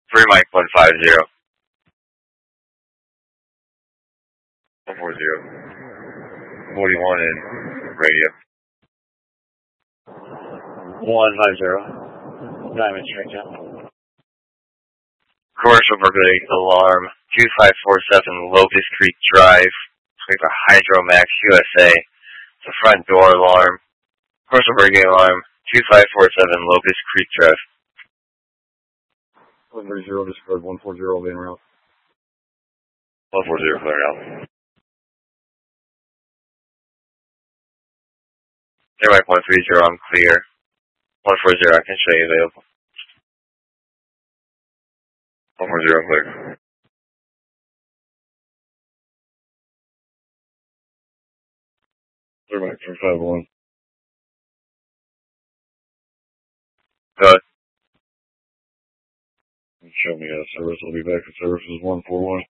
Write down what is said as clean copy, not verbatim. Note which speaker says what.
Speaker 1: 3 Mike 150. 140. 41 in radio.
Speaker 2: 150. Diamond straight down.
Speaker 1: Commercial Burglary Alarm 2547 Locust Creek Drive. Wait for Hydromax USA. It's a front door alarm. Commercial Burglary Alarm 2547 Locust Creek Drive.
Speaker 3: 130, discard 140, being route.
Speaker 1: 140, clear out. Air Mike 130, I'm clear. 140, I can show you available. 140, clear.
Speaker 3: Air Mike 351.
Speaker 1: Good.
Speaker 3: Show me service. I'll be back at services 141.